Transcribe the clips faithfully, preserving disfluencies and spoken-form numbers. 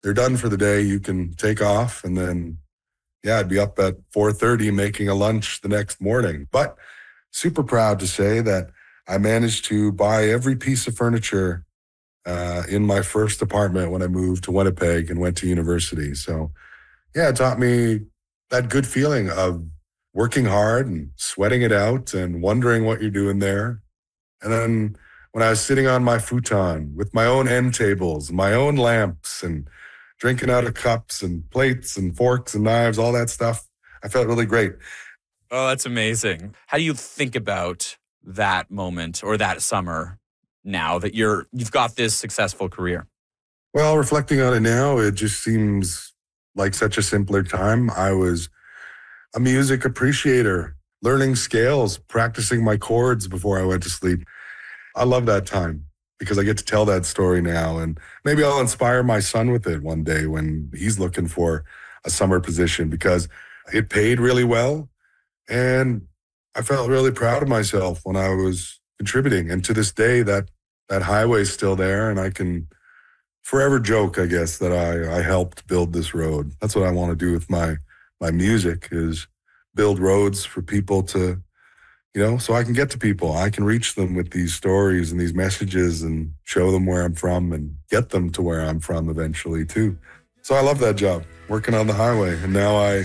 they're done for the day. You can take off. And then, yeah, I'd be up at four thirty making a lunch the next morning. But super proud to say that I managed to buy every piece of furniture uh, in my first apartment when I moved to Winnipeg and went to university. So, yeah, it taught me that good feeling of working hard and sweating it out and wondering what you're doing there. And then when I was sitting on my futon with my own end tables, my own lamps, and drinking out of cups and plates and forks and knives, all that stuff, I felt really great. Oh, that's amazing. How do you think about that moment or that summer now that you're, you've got this successful career? Well, reflecting on it now, it just seems like such a simpler time. I was a music appreciator, learning scales, practicing my chords before I went to sleep. I love that time because I get to tell that story now, and maybe I'll inspire my son with it one day when he's looking for a summer position, because it paid really well and I felt really proud of myself when I was contributing. And to this day, that that highway's still there, and I can forever joke, I guess, that I, I helped build this road. That's what I want to do with my my music, is build roads for people to, you know, so I can get to people. I can reach them with these stories and these messages and show them where I'm from and get them to where I'm from eventually too. So I love that job, working on the highway. And now I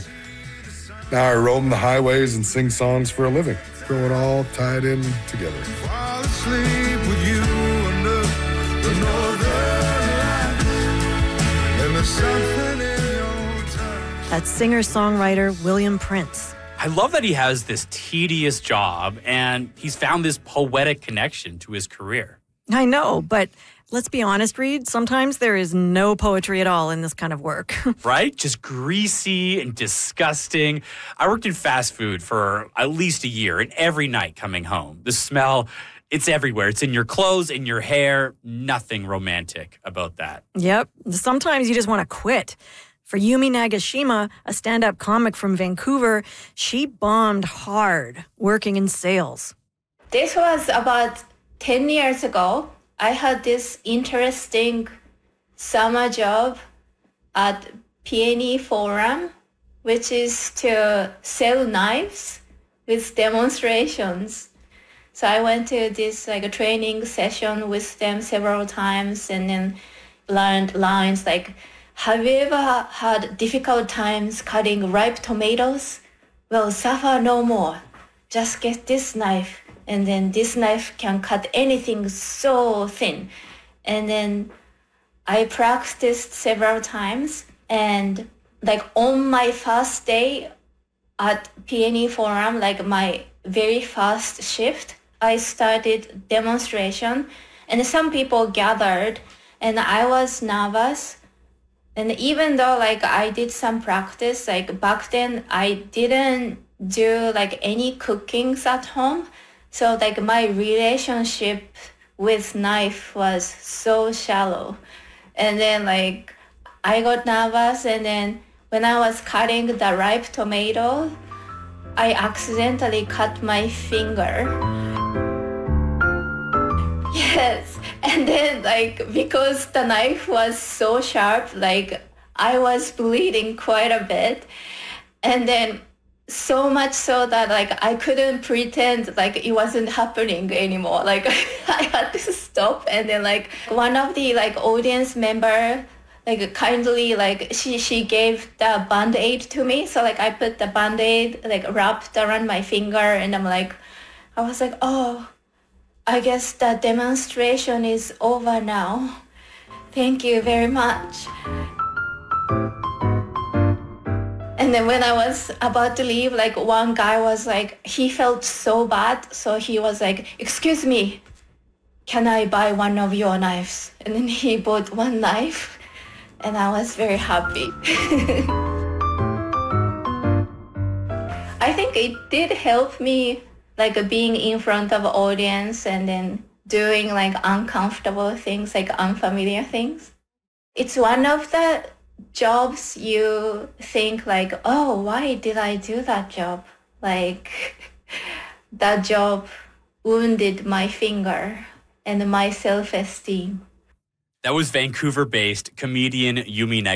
now I roam the highways and sing songs for a living. Throw it all tied in together. Fall asleep with you under the northern lights, and there's something in your touch. That's singer-songwriter William Prince. I love that he has this tedious job and he's found this poetic connection to his career. I know, but let's be honest, Reed, sometimes there is no poetry at all in this kind of work. Right? Just greasy and disgusting. I worked in fast food for at least a year, and every night coming home, the smell, it's everywhere. It's in your clothes, in your hair. Nothing romantic about that. Yep. Sometimes you just want to quit. For Yumi Nagashima, a stand-up comic from Vancouver, she bombed hard working in sales. This was about ten years ago. I had this interesting summer job at P N E Forum, which is to sell knives with demonstrations. So I went to this like a training session with them several times and then learned lines like, have you ever had difficult times cutting ripe tomatoes? Well, suffer no more. Just get this knife, and then this knife can cut anything so thin. And then I practiced several times, and like on my first day at P N E Forum, like my very first shift, I started demonstration, and some people gathered, and I was nervous. And even though like I did some practice, like back then I didn't do like any cookings at home. So like my relationship with knife was so shallow. And then like I got nervous, and then when I was cutting the ripe tomato, I accidentally cut my finger. Yes. And then like because the knife was so sharp, like I was bleeding quite a bit. And then so much so that like I couldn't pretend like it wasn't happening anymore. Like I had to stop, and then like one of the like audience member like kindly like she she gave the band-aid to me. So like I put the band-aid like wrapped around my finger, and I'm like I was like, oh, I guess the demonstration is over now. Thank you very much. And then when I was about to leave, like one guy was like, he felt so bad. So he was like, excuse me, can I buy one of your knives? And then he bought one knife, and I was very happy. I think it did help me, like being in front of an audience and then doing like uncomfortable things, like unfamiliar things. It's one of the jobs you think like, oh, why did I do that job? Like that job wounded my finger and my self-esteem. That was Vancouver-based comedian Yumi